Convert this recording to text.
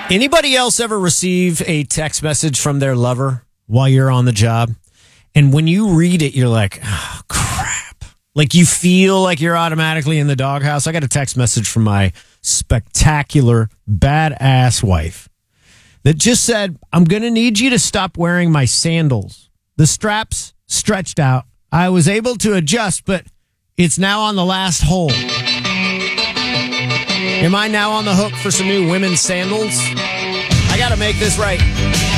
Anybody else ever receive a text message from their lover while you're on the job? And when you read it, you're like, oh, crap. Like you feel like you're automatically in the doghouse. I got a text message from my spectacular, badass wife that just said, I'm going to need you to stop wearing my sandals. The straps stretched out. I was able to adjust, but it's now on the last hole. Am I now on the hook for some new women's sandals? I got to make this right.